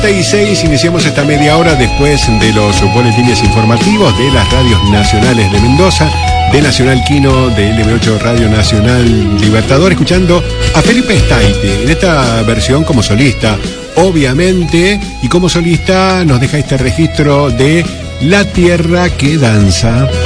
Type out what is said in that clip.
11:36, iniciamos esta media hora después de los boletines informativos de las radios nacionales de Mendoza, de Nacional Quino, de LB8 Radio Nacional Libertador, escuchando a Felipe Staite en esta versión como solista, obviamente, y como solista nos deja este registro de La Tierra que Danza.